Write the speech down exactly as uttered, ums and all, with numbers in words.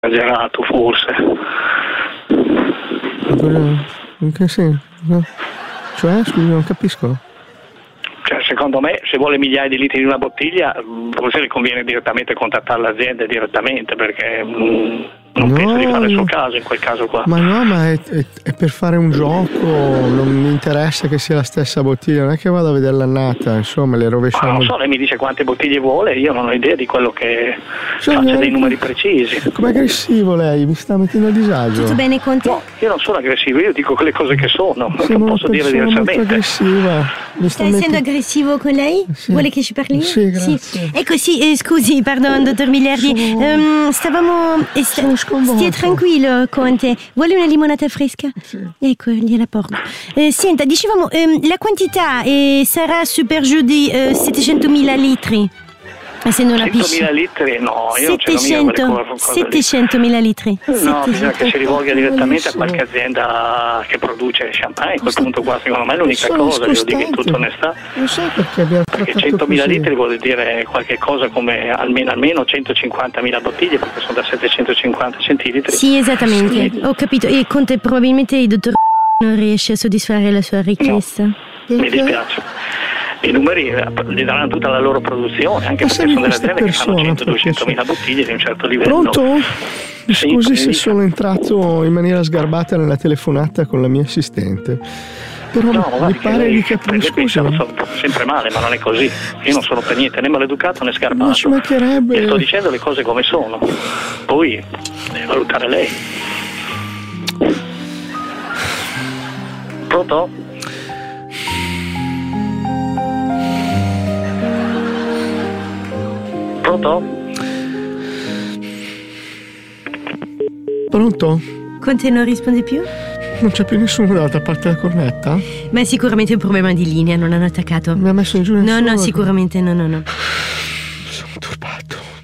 esagerato forse. In che senso? Cioè, scusi, non capisco. Cioè, secondo me, se vuole migliaia di litri di una bottiglia, forse le conviene direttamente contattare l'azienda direttamente, perché mh, non no, penso di fare il suo caso in quel caso qua. Ma no, ma è, è, è per fare un gioco, non mi interessa che sia la stessa bottiglia, non è che vado a vedere l'annata, insomma, le rovesciamo. Ma non so, lei mi dice quante bottiglie vuole, io non ho idea di quello che cioè, faccia dei numeri precisi. Come aggressivo lei, mi sta mettendo a disagio. Tutto bene con te? No, io non sono aggressivo, io dico quelle cose che sono, non posso dire diversamente. Molto aggressiva. Mi sta essendo mettendo... aggressivo con lei? Sì. Vuole che ci parli? Sì, grazie. Sì. Ecco, sì, eh, scusi, pardon, dottor Miliardi. Sono... Um, stavamo... Eh, sta... Stia tranquillo, Conte. Vuole una limonata fresca? Sì. Ecco, gliela porto. Eh, senta, dicevamo, ehm, la quantità eh, sarà su per giù di eh, settecentomila litri. Essendo una piscina. centomila litri? No, io settecento, non ce l'ho settecentomila litri. No, bisogna che si rivolga direttamente a qualche azienda che produce champagne. A quel punto qua, secondo me, è l'unica cosa, glielo dico in tutta onestà. Non so perché abbiamo Perché centomila litri vuol dire qualche cosa come almeno, almeno centocinquantamila bottiglie, perché sono da settecentocinquanta centilitri. Sì, esattamente. Sì. Ho capito. E Conte, probabilmente il dottor non riesce a soddisfare la sua richiesta. No, mi dispiace. I numeri gli daranno tutta la loro produzione, anche perché sono delle aziende che fanno cento duecentomila bottiglie di un certo livello. Pronto? Sì, scusi se sono entrato in maniera sgarbata nella telefonata con la mia assistente. Però no, mi pare di capire, scusa. Lo so sempre male, ma non è così. Io non sono per niente né maleducato né sgarbato. Non ci mancherebbe. Io sto dicendo le cose come sono. Poi deve valutare lei. Pronto? Pronto? Pronto? Conte non risponde più? Non c'è più nessuno dall'altra parte della cornetta? Ma è sicuramente un problema di linea, non hanno attaccato. Mi ha messo in giù No, nessuno. no, sicuramente no, no, no.